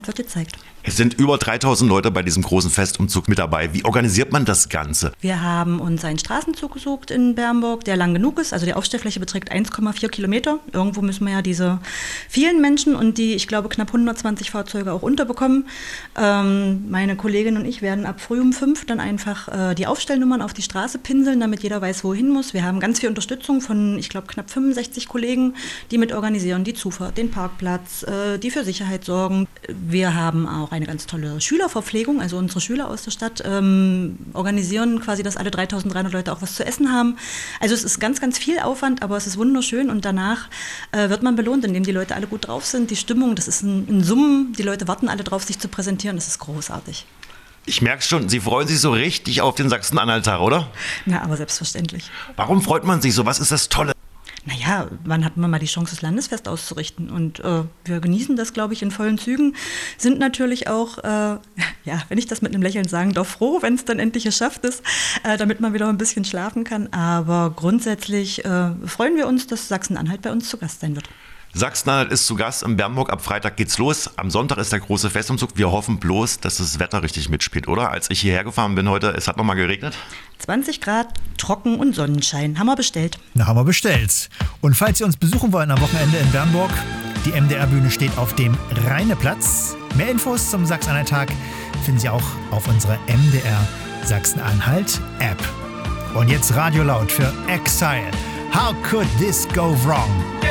Wird gezeigt. Es sind über 3000 Leute bei diesem großen Festumzug mit dabei. Wie organisiert man das Ganze? Wir haben uns einen Straßenzug gesucht in Bernburg, der lang genug ist. Also die Aufstellfläche beträgt 1,4 Kilometer. Irgendwo müssen wir ja diese vielen Menschen und die, ich glaube, knapp 120 Fahrzeuge auch unterbekommen. Meine Kollegin und ich werden ab früh um 5 dann einfach die Aufstellnummern auf die Straße pinseln, damit jeder weiß, wohin muss. Wir haben ganz viel Unterstützung von, ich glaube, knapp 65 Kollegen, die mit organisieren, die Zufahrt, den Parkplatz, die für Sicherheit sorgen. Wir haben auch eine ganz tolle Schülerverpflegung, also unsere Schüler aus der Stadt organisieren quasi, dass alle 3300 Leute auch was zu essen haben. Also es ist ganz, ganz viel Aufwand, aber es ist wunderschön und danach wird man belohnt, indem die Leute alle gut drauf sind. Die Stimmung, das ist ein Summen, die Leute warten alle drauf, sich zu präsentieren, das ist großartig. Ich merke schon, Sie freuen sich so richtig auf den Sachsen-Anhalt-Tag, oder? Na, aber selbstverständlich. Warum freut man sich so? Was ist das Tolle? Naja, wann hat man mal die Chance, das Landesfest auszurichten? Und wir genießen das, glaube ich, in vollen Zügen. Sind natürlich auch, wenn ich das mit einem Lächeln sagen darf, froh, wenn es dann endlich geschafft ist, damit man wieder ein bisschen schlafen kann. Aber grundsätzlich freuen wir uns, dass Sachsen-Anhalt bei uns zu Gast sein wird. Sachsen-Anhalt ist zu Gast in Bernburg. Ab Freitag geht's los. Am Sonntag ist der große Festumzug. Wir hoffen bloß, dass das Wetter richtig mitspielt, oder? Als ich hierher gefahren bin heute, es hat nochmal geregnet. 20 Grad, trocken und Sonnenschein. Haben wir bestellt. Na, haben wir bestellt. Und falls Sie uns besuchen wollen am Wochenende in Bernburg, die MDR-Bühne steht auf dem Rheineplatz. Mehr Infos zum Sachsen-Anhalt-Tag finden Sie auch auf unserer MDR Sachsen-Anhalt-App. Und jetzt Radio laut für Exile. How could this go wrong?